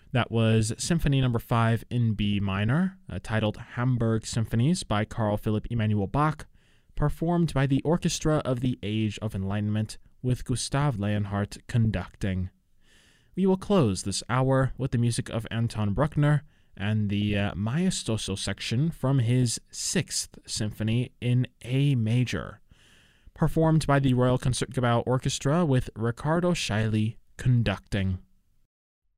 That was Symphony Number 5 in B minor, titled Hamburg Symphonies by Carl Philipp Emanuel Bach, performed by the Orchestra of the Age of Enlightenment with Gustav Leonhardt conducting. We will close this hour with the music of Anton Bruckner and the Maestoso section from his 6th Symphony in A major, performed by the Royal Concertgebouw Orchestra with Riccardo Scheili conducting.